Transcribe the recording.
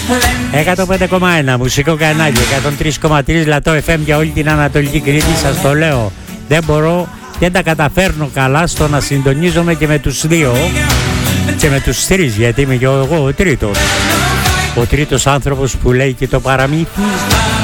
105,1 μουσικό κανάλι, 103,3 Λατό FM για όλη την Ανατολική Κρήτη. Σας το λέω, δεν τα καταφέρνω καλά στο να συντονίζομαι και με τους δύο και με τους τρεις, γιατί είμαι και εγώ ο τρίτος άνθρωπος που λέει και το παραμύθι.